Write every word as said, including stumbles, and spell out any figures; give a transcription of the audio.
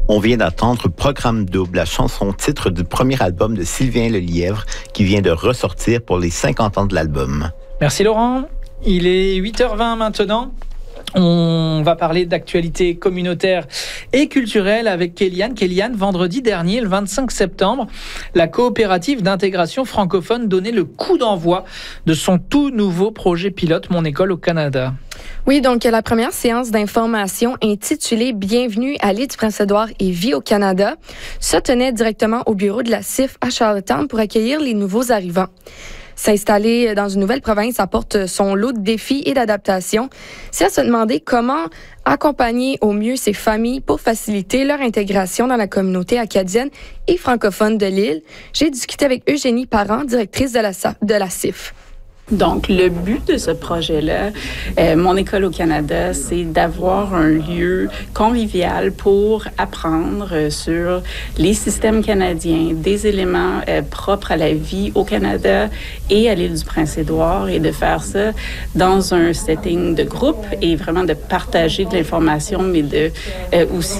On vient d'entendre Programme double, la chanson-titre du premier album de Sylvain Lelièvre qui vient de ressortir pour les cinquante ans de l'album. Merci Laurent. Il est huit heures vingt maintenant. On va parler d'actualité communautaire et culturelle avec Kéliane. Kéliane, vendredi dernier, le vingt-cinq septembre, la coopérative d'intégration francophone donnait le coup d'envoi de son tout nouveau projet pilote Mon École au Canada. Oui, donc la première séance d'information intitulée « Bienvenue à l'île du Prince-Édouard et vie au Canada » se tenait directement au bureau de la C I F à Charlottetown pour accueillir les nouveaux arrivants. S'installer dans une nouvelle province apporte son lot de défis et d'adaptations. C'est à se demander comment accompagner au mieux ces familles pour faciliter leur intégration dans la communauté acadienne et francophone de l'île. J'ai discuté avec Eugénie Parent, directrice de la, de la C I F. Donc, le but de ce projet-là, euh, Mon École au Canada, c'est d'avoir un lieu convivial pour apprendre euh, sur les systèmes canadiens, des éléments euh, propres à la vie au Canada et à l'île du Prince-Édouard, et de faire ça dans un setting de groupe et vraiment de partager de l'information, mais de euh, aussi